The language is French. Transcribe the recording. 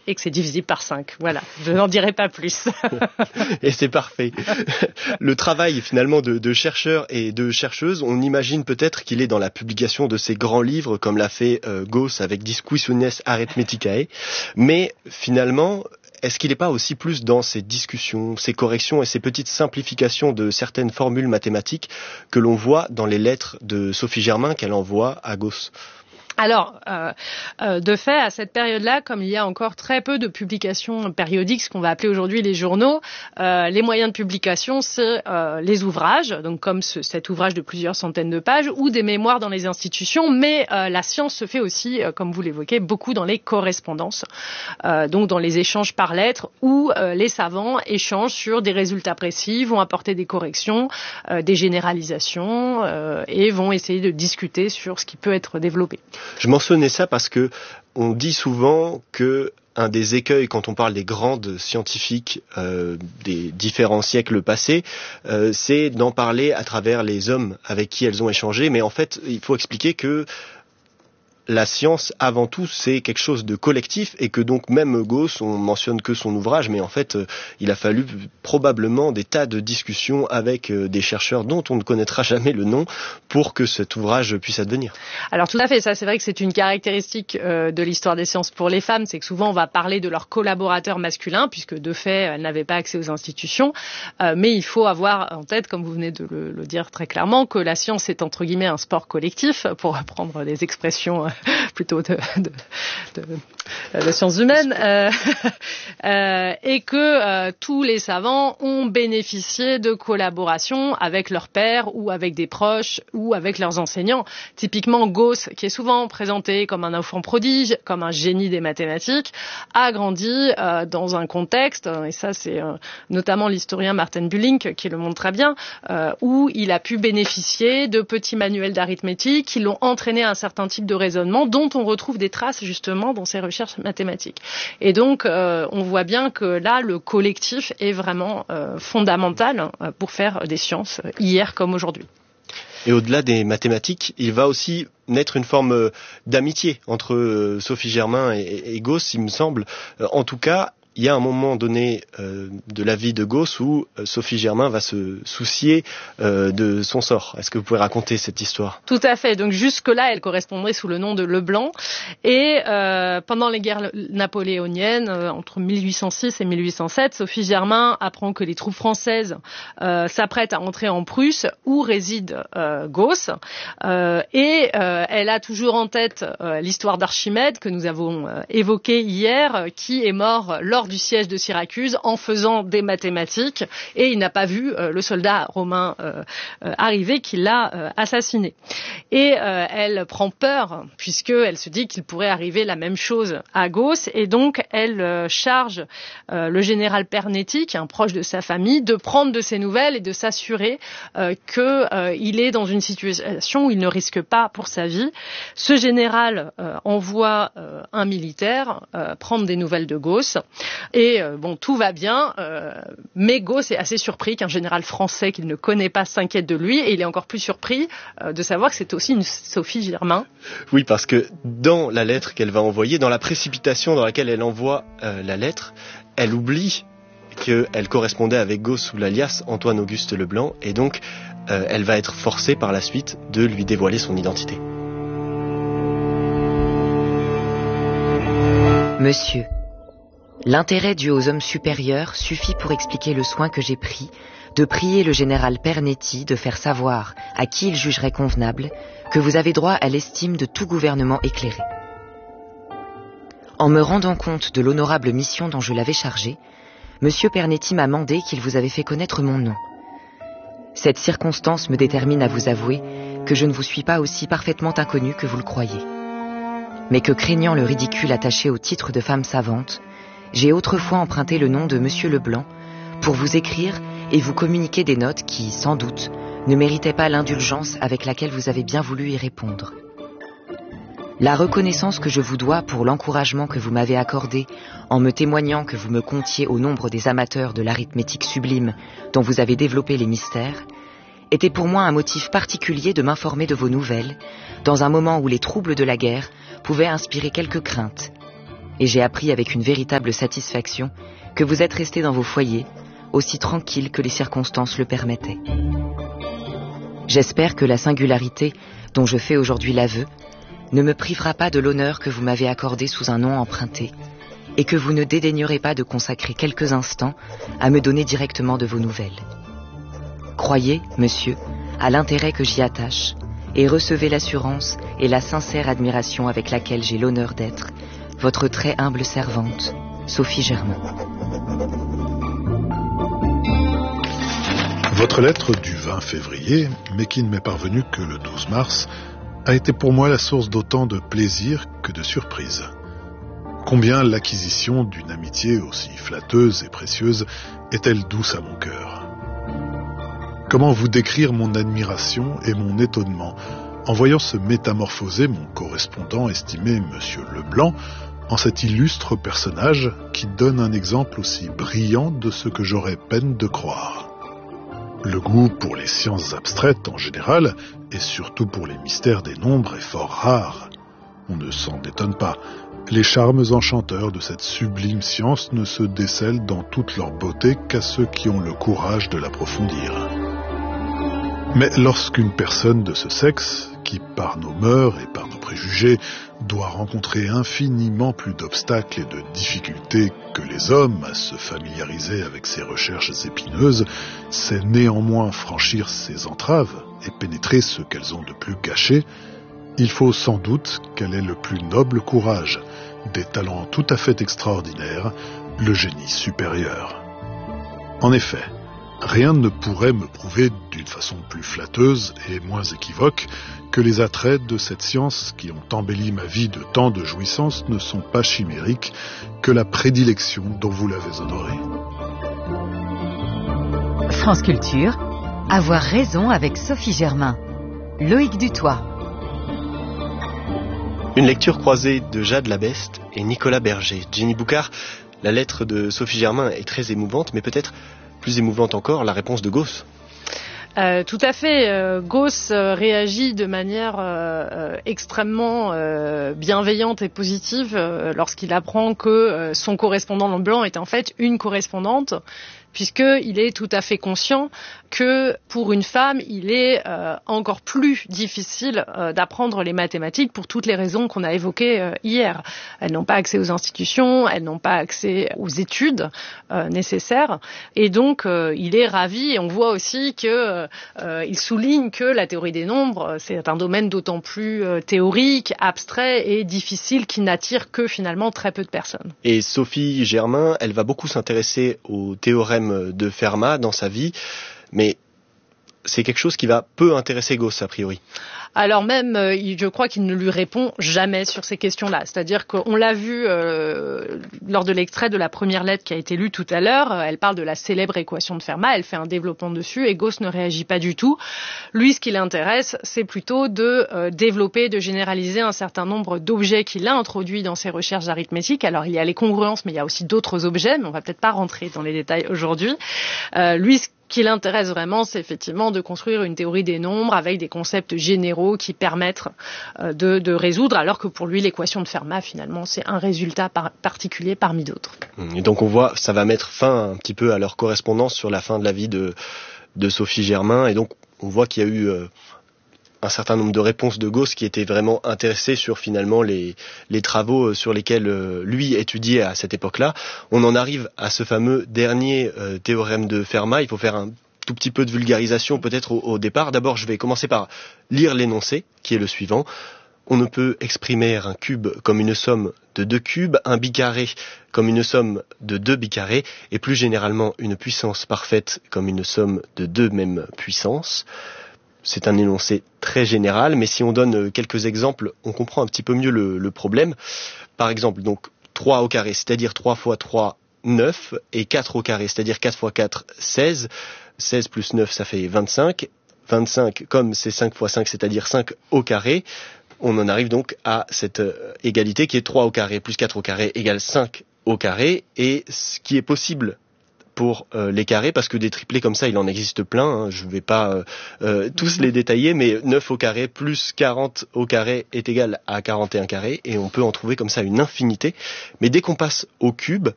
et que c'est divisible par 5. Voilà, je n'en dirai pas plus. Et c'est parfait. Le travail finalement de chercheurs et de chercheuses, on imagine peut-être qu'il est dans la publication de ces grands livres comme l'a fait Gauss avec Disquisitiones Arithmeticae, mais finalement, est-ce qu'il n'est pas aussi plus dans ces discussions, ces corrections et ces petites simplifications de certaines formules mathématiques que l'on voit dans les lettres de Sophie Germain qu'elle envoie à Gauss ? Alors, de fait, à cette période-là, comme il y a encore très peu de publications périodiques, ce qu'on va appeler aujourd'hui les journaux, les moyens de publication, c'est les ouvrages, donc comme cet ouvrage de plusieurs centaines de pages, ou des mémoires dans les institutions, mais la science se fait aussi, comme vous l'évoquez, beaucoup dans les correspondances, donc dans les échanges par lettres, où les savants échangent sur des résultats précis, vont apporter des corrections, des généralisations, et vont essayer de discuter sur ce qui peut être développé. Je mentionnais ça parce que on dit souvent que un des écueils quand on parle des grandes scientifiques des différents siècles passés, c'est d'en parler à travers les hommes avec qui elles ont échangé. Mais en fait, il faut expliquer que la science, avant tout, c'est quelque chose de collectif et que donc même Gauss, on mentionne que son ouvrage, mais en fait, il a fallu probablement des tas de discussions avec des chercheurs dont on ne connaîtra jamais le nom pour que cet ouvrage puisse advenir. Alors tout à fait, ça c'est vrai que c'est une caractéristique de l'histoire des sciences pour les femmes, c'est que souvent on va parler de leurs collaborateurs masculins, puisque de fait, elles n'avaient pas accès aux institutions, mais il faut avoir en tête, comme vous venez de le dire très clairement, que la science est entre guillemets un sport collectif, pour reprendre des expressions plutôt de sciences humaines, et que tous les savants ont bénéficié de collaboration avec leurs pairs ou avec des proches ou avec leurs enseignants. Typiquement, Gauss, qui est souvent présenté comme un enfant prodige, comme un génie des mathématiques, a grandi dans un contexte, et ça c'est notamment l'historien Martin Bulink qui le montre très bien, où il a pu bénéficier de petits manuels d'arithmétique qui l'ont entraîné à un certain type de raisonnement dont on retrouve des traces justement dans ses recherches mathématiques. Et donc, on voit bien que là, le collectif est vraiment fondamental pour faire des sciences hier comme aujourd'hui. Et au-delà des mathématiques, il va aussi naître une forme d'amitié entre Sophie Germain et Gauss, il me semble. En tout cas, il y a un moment donné de la vie de Gauss où Sophie Germain va se soucier de son sort. Est-ce que vous pouvez raconter cette histoire ? Tout à fait. Donc jusque-là, elle correspondrait sous le nom de Leblanc. Et pendant les guerres napoléoniennes, entre 1806 et 1807, Sophie Germain apprend que les troupes françaises s'apprêtent à entrer en Prusse, où réside Gauss. Et elle a toujours en tête l'histoire d'Archimède que nous avons évoquée hier, qui est mort lors du siège de Syracuse en faisant des mathématiques, et il n'a pas vu le soldat romain arriver qui l'a assassiné. Et elle prend peur puisqu'elle se dit qu'il pourrait arriver la même chose à Gauss, et donc elle charge le général Pernetti, qui est un proche de sa famille, de prendre de ses nouvelles et de s'assurer qu'il est dans une situation où il ne risque pas pour sa vie. Ce général envoie un militaire prendre des nouvelles de Gauss. Et tout va bien, mais Gauss est assez surpris qu'un général français qu'il ne connaît pas s'inquiète de lui, et il est encore plus surpris de savoir que c'est aussi une Sophie Germain. Oui, parce que dans la lettre qu'elle va envoyer, dans la précipitation dans laquelle elle envoie la lettre, elle oublie qu'elle correspondait avec Gauss sous l'alias Antoine-Auguste Leblanc, et donc elle va être forcée par la suite de lui dévoiler son identité. Monsieur, l'intérêt dû aux hommes supérieurs suffit pour expliquer le soin que j'ai pris de prier le général Pernetti de faire savoir à qui il jugerait convenable que vous avez droit à l'estime de tout gouvernement éclairé. En me rendant compte de l'honorable mission dont je l'avais chargé, Monsieur Pernetti m'a mandé qu'il vous avait fait connaître mon nom. Cette circonstance me détermine à vous avouer que je ne vous suis pas aussi parfaitement inconnu que vous le croyez, mais que craignant le ridicule attaché au titre de femme savante, j'ai autrefois emprunté le nom de Monsieur Leblanc pour vous écrire et vous communiquer des notes qui, sans doute, ne méritaient pas l'indulgence avec laquelle vous avez bien voulu y répondre. La reconnaissance que je vous dois pour l'encouragement que vous m'avez accordé en me témoignant que vous me comptiez au nombre des amateurs de l'arithmétique sublime dont vous avez développé les mystères, était pour moi un motif particulier de m'informer de vos nouvelles, dans un moment où les troubles de la guerre pouvaient inspirer quelques craintes, et j'ai appris avec une véritable satisfaction que vous êtes restés dans vos foyers, aussi tranquilles que les circonstances le permettaient. J'espère que la singularité dont je fais aujourd'hui l'aveu ne me privera pas de l'honneur que vous m'avez accordé sous un nom emprunté, et que vous ne dédaignerez pas de consacrer quelques instants à me donner directement de vos nouvelles. Croyez, monsieur, à l'intérêt que j'y attache, et recevez l'assurance et la sincère admiration avec laquelle j'ai l'honneur d'être votre très humble servante, Sophie Germain. Votre lettre du 20 février, mais qui ne m'est parvenue que le 12 mars, a été pour moi la source d'autant de plaisir que de surprise. Combien l'acquisition d'une amitié aussi flatteuse et précieuse est-elle douce à mon cœur. Comment vous décrire mon admiration et mon étonnement en voyant se métamorphoser mon correspondant estimé Monsieur Leblanc en cet illustre personnage qui donne un exemple aussi brillant de ce que j'aurais peine de croire. Le goût pour les sciences abstraites en général, et surtout pour les mystères des nombres, est fort rare. On ne s'en détonne pas. Les charmes enchanteurs de cette sublime science ne se décèlent dans toute leur beauté qu'à ceux qui ont le courage de l'approfondir. Mais lorsqu'une personne de ce sexe, qui par nos mœurs et par nos préjugés doit rencontrer infiniment plus d'obstacles et de difficultés que les hommes à se familiariser avec ces recherches épineuses, sait néanmoins franchir ces entraves et pénétrer ce qu'elles ont de plus caché, il faut sans doute qu'elle ait le plus noble courage, des talents tout à fait extraordinaires, le génie supérieur. En effet, rien ne pourrait me prouver d'une façon plus flatteuse et moins équivoque que les attraits de cette science qui ont embelli ma vie de tant de jouissances ne sont pas chimériques que la prédilection dont vous l'avez honorée. France Culture, avoir raison avec Sophie Germain. Loïc Dutoit. Une lecture croisée de Jade Labeste et Nicolas Berger. Jenny Boucard, la lettre de Sophie Germain est très émouvante, mais peut-être plus émouvante encore la réponse de Gauss. Tout à fait. Gauss réagit de manière extrêmement bienveillante et positive lorsqu'il apprend que son correspondant Leblanc est en fait une correspondante, puisqu'il est tout à fait conscient que pour une femme, il est encore plus difficile d'apprendre les mathématiques pour toutes les raisons qu'on a évoquées hier. Elles n'ont pas accès aux institutions, elles n'ont pas accès aux études nécessaires, et donc il est ravi. Et on voit aussi que il souligne que la théorie des nombres, c'est un domaine d'autant plus théorique, abstrait et difficile qui n'attire que finalement très peu de personnes. Et Sophie Germain, elle va beaucoup s'intéresser au théorème de Fermat dans sa vie, mais c'est quelque chose qui va peu intéresser Gauss a priori. Alors même, je crois qu'il ne lui répond jamais sur ces questions-là. C'est-à-dire qu'on l'a vu lors de l'extrait de la première lettre qui a été lue tout à l'heure. Elle parle de la célèbre équation de Fermat. Elle fait un développement dessus et Gauss ne réagit pas du tout. Lui, ce qui l'intéresse, c'est plutôt de développer, de généraliser un certain nombre d'objets qu'il a introduits dans ses recherches arithmétiques. Alors, il y a les congruences, mais il y a aussi d'autres objets, mais on va peut-être pas rentrer dans les détails aujourd'hui. Lui, ce qui l'intéresse vraiment, c'est effectivement de construire une théorie des nombres avec des concepts généraux qui permettent de résoudre, alors que pour lui, l'équation de Fermat, finalement, c'est un résultat particulier parmi d'autres. Et donc on voit, ça va mettre fin un petit peu à leur correspondance sur la fin de la vie de Sophie Germain, et donc on voit qu'il y a eu un certain nombre de réponses de Gauss qui étaient vraiment intéressés sur finalement les travaux sur lesquels lui étudiait à cette époque-là. On en arrive à ce fameux dernier théorème de Fermat. Il faut faire un tout petit peu de vulgarisation peut-être au départ. D'abord, je vais commencer par lire l'énoncé, qui est le suivant. On ne peut exprimer un cube comme une somme de 2 cubes, un bicarré comme une somme de 2 bicarrés, et plus généralement une puissance parfaite comme une somme de 2 mêmes puissances. C'est un énoncé très général, mais si on donne quelques exemples, on comprend un petit peu mieux le problème. Par exemple, donc 3 au carré, c'est-à-dire 3 fois 3, 9, et 4 au carré, c'est-à-dire 4 fois 4, 16. 16 plus 9, ça fait 25. 25, comme c'est 5 fois 5, c'est-à-dire 5 au carré, on en arrive donc à cette égalité qui est 3 au carré plus 4 au carré égale 5 au carré, et ce qui est possible pour les carrés, parce que des triplés comme ça, il en existe plein, hein. Je ne vais pas tous les détailler, mais 9 au carré plus 40 au carré est égal à 41 carrés, et on peut en trouver comme ça une infinité. Mais dès qu'on passe au cube,